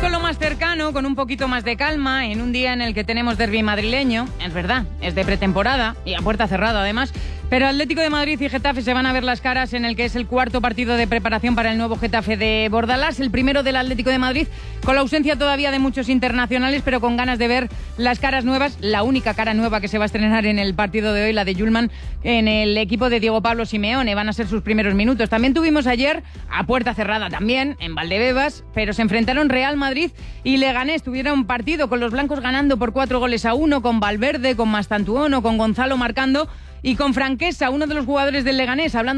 con lo más cercano, con un poquito más de calma, en un día en el que tenemos derbi madrileño. Es verdad, es de pretemporada y a puerta cerrada además. Pero Atlético de Madrid y Getafe se van a ver las caras en el que es el cuarto partido de preparación para el nuevo Getafe de Bordalás. El primero del Atlético de Madrid, con la ausencia todavía de muchos internacionales, pero con ganas de ver las caras nuevas. La única cara nueva que se va a estrenar en el partido de hoy, la de Yulman, en el equipo de Diego Pablo Simeone. Van a ser sus primeros minutos. También tuvimos ayer, a puerta cerrada también, en Valdebebas, pero se enfrentaron Real Madrid y Leganés. Tuvieron partido con los blancos ganando por 4-1, con Valverde, con Mastantuono, con Gonzalo marcando y con Franquesa, uno de los jugadores del Leganés, hablando